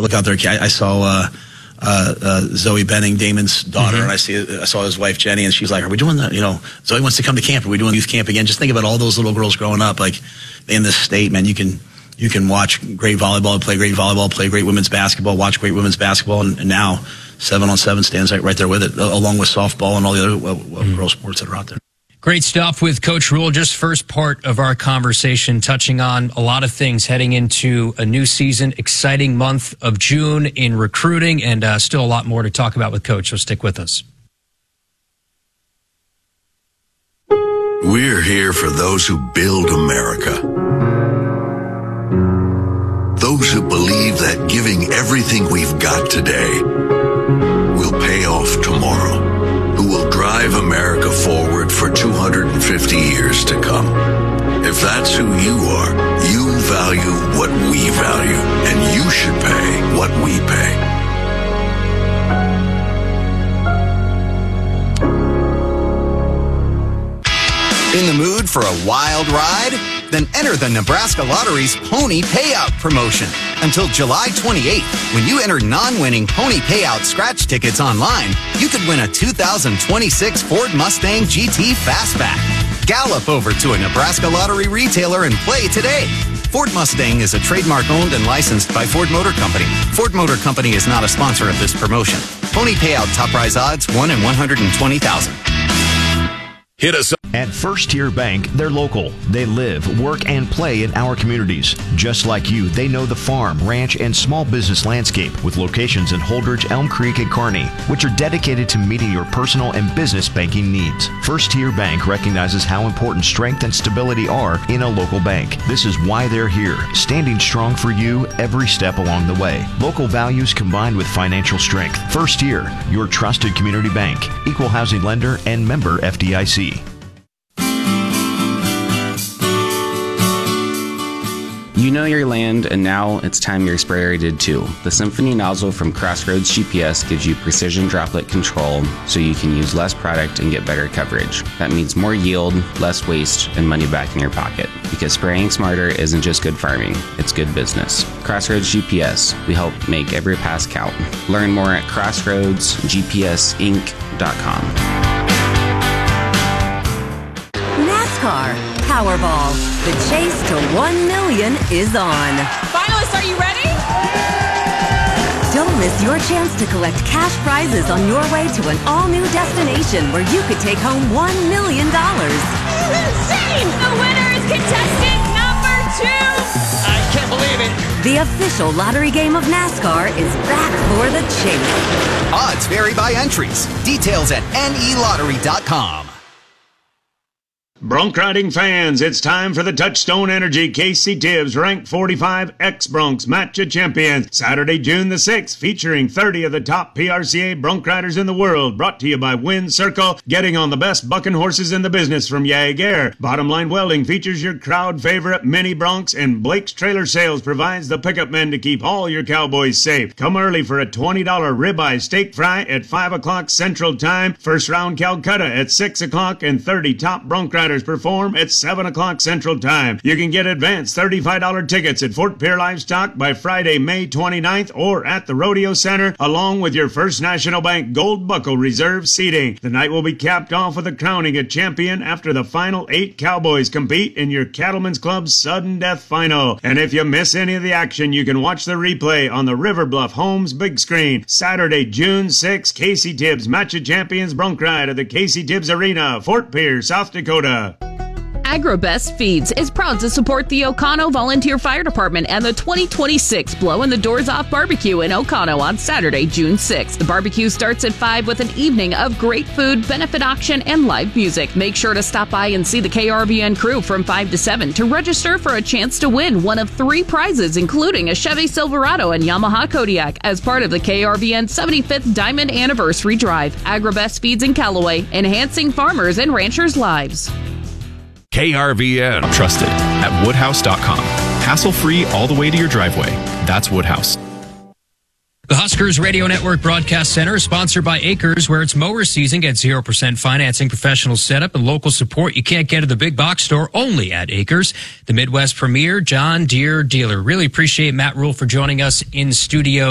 look out there. I saw Zoe Benning, Damon's daughter, and I saw his wife Jenny, and she's like, "Are we doing that? Zoe wants to come to camp. Are we doing youth camp again?" Just think about all those little girls growing up, like in this state, man. You can watch great volleyball, play great volleyball, play great women's basketball, watch great women's basketball, and now 7-on-7 stands right there with it, along with softball and all the other girl sports that are out there. Great stuff with Coach Rhule. Just first part of our conversation, touching on a lot of things heading into a new season, exciting month of June in recruiting, and still a lot more to talk about with Coach, so stick with us. We're here for those who build America. Those who believe that giving everything we've got today will pay off tomorrow. Who will drive America forward for 250 years to come. If that's who you are, you value what we value, and you should pay what we pay. In the mood for a wild ride? Then enter the Nebraska Lottery's Pony Payout promotion. Until July 28th, when you enter non-winning Pony Payout scratch tickets online, you could win a 2026 Ford Mustang GT Fastback. Gallop over to a Nebraska Lottery retailer and play today. Ford Mustang is a trademark owned and licensed by Ford Motor Company. Ford Motor Company is not a sponsor of this promotion. Pony Payout top prize odds 1 in 120,000. Hit us up. At First Tier Bank, they're local. They live, work, and play in our communities. Just like you, they know the farm, ranch, and small business landscape with locations in Holdridge, Elm Creek, and Kearney, which are dedicated to meeting your personal and business banking needs. First Tier Bank recognizes how important strength and stability are in a local bank. This is why they're here, standing strong for you every step along the way. Local values combined with financial strength. First Tier, your trusted community bank, equal housing lender, and member FDIC. You know your land, and now it's time your sprayer did too. The Symphony nozzle from Crossroads GPS gives you precision droplet control so you can use less product and get better coverage. That means more yield, less waste, and money back in your pocket. Because spraying smarter isn't just good farming, it's good business. Crossroads GPS, we help make every pass count. Learn more at crossroadsgpsinc.com. NASCAR Powerball. The chase to 1 million is on. Finalists, are you ready? Don't miss your chance to collect cash prizes on your way to an all-new destination where you could take home $1 million. Insane! The winner is contestant number 2! I can't believe it. The official lottery game of NASCAR is back for the chase. Odds vary by entries. Details at nelottery.com. Bronc riding fans, it's time for the Touchstone Energy Casey Tibbs Rank 45 X-Broncs Matcha Champions. Saturday, June the 6th, featuring 30 of the top PRCA bronc riders in the world. Brought to you by Wind Circle, getting on the best bucking horses in the business from Jaeger. Bottom Line Welding features your crowd favorite mini broncs, and Blake's Trailer Sales provides the pickup men to keep all your cowboys safe. Come early for a $20 ribeye steak fry at 5 o'clock Central Time. First round Calcutta at 6 o'clock, and 30 top bronc riders perform at 7 o'clock Central Time. You can get advanced $35 tickets at Fort Pierre Livestock by Friday, May 29th, or at the Rodeo Center, along with your First National Bank Gold Buckle Reserve seating. The night will be capped off with a crowning a champion after the final 8 cowboys compete in your Cattlemen's Club Sudden Death Final. And if you miss any of the action, you can watch the replay on the River Bluff Homes big screen. Saturday, June 6th, Casey Tibbs Matcha Champions Bronc Ride at the Casey Tibbs Arena, Fort Pierre, South Dakota. AgriBest Feeds is proud to support the Oconto Volunteer Fire Department and the 2026 Blowing the Doors Off Barbecue in Oconto on Saturday, June 6th. The barbecue starts at 5 with an evening of great food, benefit auction, and live music. Make sure to stop by and see the KRVN crew from 5 to 7 to register for a chance to win one of 3 prizes, including a Chevy Silverado and Yamaha Kodiak as part of the KRVN 75th Diamond Anniversary Drive. AgriBest Feeds in Callaway, enhancing farmers and ranchers' lives. KRVN. Trusted at woodhouse.com. Hassle-free all the way to your driveway. That's Woodhouse. The Huskers Radio Network Broadcast Center is sponsored by Acres, where it's mower season. Get 0% financing, professional setup, and local support you can't get at the big box store, only at Acres. The Midwest premier John Deere dealer. Really appreciate Matt Rhule for joining us in studio.